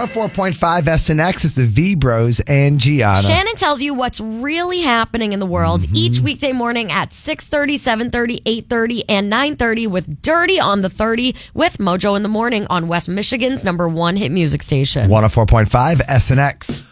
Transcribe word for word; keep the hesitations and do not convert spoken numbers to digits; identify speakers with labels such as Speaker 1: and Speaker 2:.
Speaker 1: oh four point five S N X is the V-Bros and Gianna.
Speaker 2: Shannon tells you what's really happening in the world mm-hmm. each weekday morning at six thirty, seven thirty, eight thirty, and nine thirty with Dirty on the thirty with Mojo in the Morning on West Michigan's number one hit music station.
Speaker 1: one oh four point five S N X.